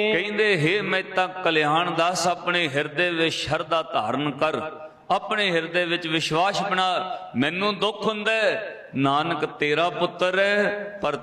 ਕਹਿੰਦੇ ਹੇ ਮਹਿਤਾ ਕਲਿਆਣ ਦਾਸ ਆਪਣੇ ਹਿਰਦੇ ਵਿੱਚ ਸ਼ਰਧਾ ਧਾਰਨ ਕਰ, ਆਪਣੇ ਹਿਰਦੇ ਵਿੱਚ ਵਿਸ਼ਵਾਸ ਬਣਾ। ਮੈਨੂੰ ਦੁੱਖ ਹੁੰਦਾ ਨਾਨਕ ਤੇਰਾ ਪੁੱਤਰ ਹੈ ਪਰ